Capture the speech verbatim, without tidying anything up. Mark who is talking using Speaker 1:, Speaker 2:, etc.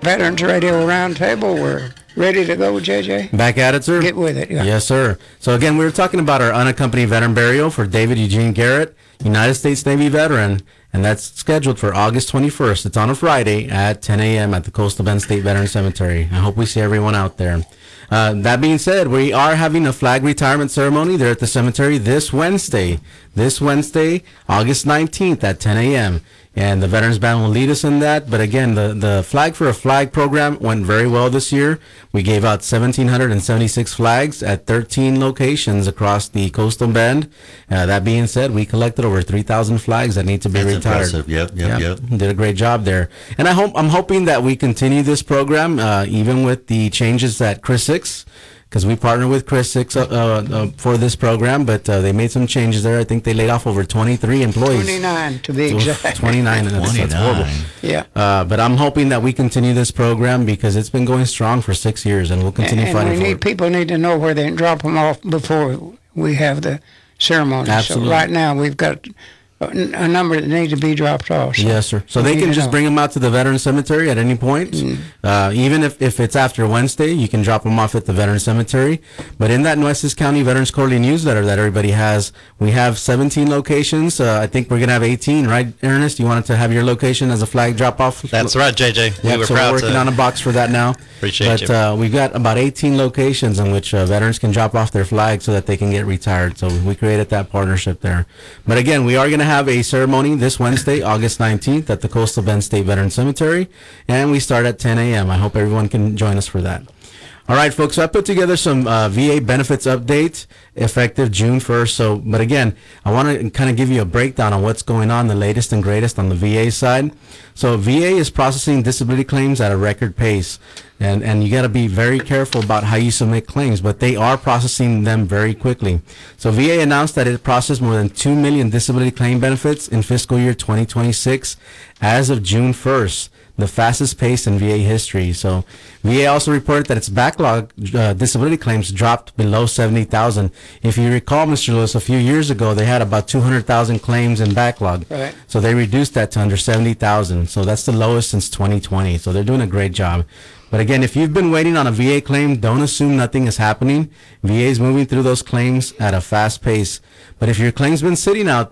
Speaker 1: Veterans Radio Roundtable. We're ready to go, J J.
Speaker 2: Back at it, sir.
Speaker 1: Get with it. Yeah.
Speaker 2: Yes, sir. So again, we were talking about our unaccompanied veteran burial for David Eugene Garrett, United States Navy veteran, and that's scheduled for August twenty-first. It's on a Friday at ten a.m. at the Coastal Bend State Veteran Cemetery. I hope we see everyone out there. Uh, that being said, we are having a flag retirement ceremony there at the cemetery this Wednesday. This Wednesday, August nineteenth at ten a.m. And the Veterans Band will lead us in that. But again, the, the Flag for a Flag program went very well this year. We gave out one thousand seven hundred seventy-six flags at thirteen locations across the Coastal Bend. Uh, that being said, we collected over three thousand flags that need to be
Speaker 3: That's
Speaker 2: retired.
Speaker 3: Impressive. Yep, yep, yep.
Speaker 2: Did a great job there. And I hope, I'm hoping that we continue this program, uh, even with the changes at Chris Six, because we partner with Chris Six uh, uh, for this program, but uh, they made some changes there. I think they laid off over twenty-three employees.
Speaker 1: twenty-nine to be exact.
Speaker 2: twenty-nine. That's, that's horrible.
Speaker 1: Yeah.
Speaker 2: Uh, but I'm hoping that we continue this program because it's been going strong for six years, and we'll continue
Speaker 1: and,
Speaker 2: fighting
Speaker 1: and we
Speaker 2: for
Speaker 1: need,
Speaker 2: it.
Speaker 1: people need to know where they can drop them off before we have the ceremony.
Speaker 2: Absolutely.
Speaker 1: So right now we've got a, a number that need to be dropped off. So
Speaker 2: yes, sir. So
Speaker 1: we
Speaker 2: they
Speaker 1: need
Speaker 2: can
Speaker 1: to
Speaker 2: just
Speaker 1: know.
Speaker 2: bring them out to the Veteran Cemetery at any point.
Speaker 1: Mm.
Speaker 2: Uh, even if, if it's after Wednesday, you can drop them off at the Veteran Cemetery. But in that Nueces County Veterans Quarterly newsletter that everybody has, we have seventeen locations. Uh, I think we're going to have eighteen, right, Ernest? You wanted to have your location as a flag drop-off?
Speaker 4: That's right, J J. We
Speaker 2: Yep,
Speaker 4: were
Speaker 2: so
Speaker 4: proud
Speaker 2: we're working
Speaker 4: to.
Speaker 2: on a box for that now.
Speaker 4: Appreciate
Speaker 2: but,
Speaker 4: you.
Speaker 2: But uh, we've got about eighteen locations in which uh, veterans can drop off their flag so that they can get retired. So we created that partnership there. But again, we are going to have a ceremony this Wednesday, August nineteenth, at the Coastal Bend State Veteran Cemetery, and we start at ten a.m. I hope everyone can join us for that. All right, folks, so I put together some uh, V A benefits updates effective June first. So, but again, I want to kind of give you a breakdown on what's going on, the latest and greatest on the V A side. So V A is processing disability claims at a record pace. And, and you got to be very careful about how you submit claims, but they are processing them very quickly. So V A announced that it processed more than two million disability claim benefits in fiscal year twenty twenty-six as of June first. The fastest pace in V A history. So V A also reported that its backlog uh, disability claims dropped below seventy thousand. If you recall, Mister Lewis, a few years ago, they had about two hundred thousand claims in backlog.
Speaker 1: Right.
Speaker 2: So they reduced that to under seventy thousand. So that's the lowest since twenty twenty. So they're doing a great job. But again, if you've been waiting on a V A claim, don't assume nothing is happening. V A is moving through those claims at a fast pace. But if your claim's been sitting out